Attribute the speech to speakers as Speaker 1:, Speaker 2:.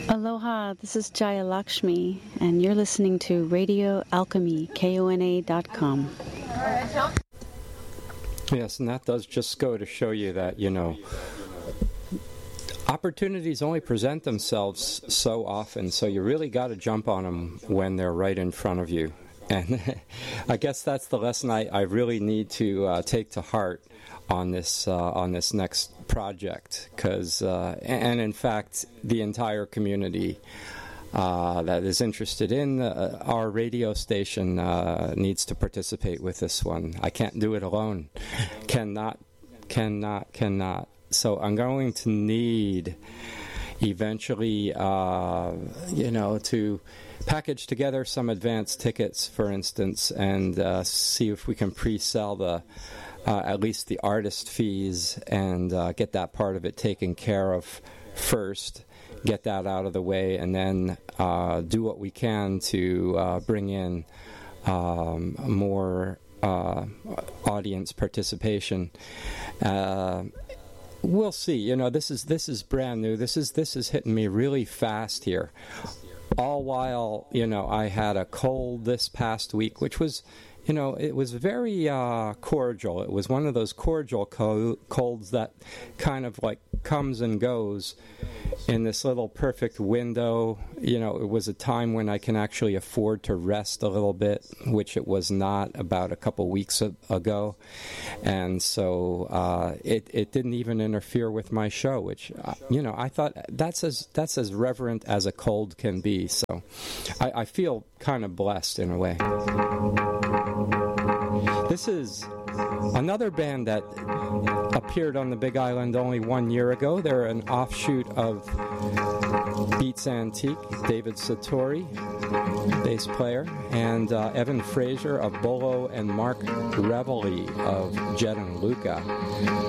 Speaker 1: Aloha, this is Jaya Lakshmi, and you're listening to Radio Alchemy, KONA.com.
Speaker 2: Yes, and that does just go to show you that, opportunities only present themselves so often, so you really got to jump on them when they're right in front of you. And I guess that's the lesson I really need to take to heart on this next project, because and in fact the entire community that is interested in our radio station needs to participate with this one. I can't do it alone. Cannot. So I'm going to need eventually, to package together some advance tickets, for instance, and see if we can pre-sell at least the artist fees and get that part of it taken care of first, get that out of the way, and then do what we can to bring in more audience participation. We'll see. This is brand new. This is hitting me really fast here. All while, I had a cold this past week, which was, it was very cordial. It was one of those cordial colds that kind of like comes and goes in this little perfect window. It was a time when I can actually afford to rest a little bit, which it was not about a couple weeks ago. And so it didn't even interfere with my show, which, I thought that's as reverent as a cold can be. So I feel kind of blessed in a way. This is another band that appeared on the Big Island only 1 year ago. They're an offshoot of Beats Antique, David Satori, bass player, and Evan Fraser of Bolo and Mark Revelli of Jet and Luca.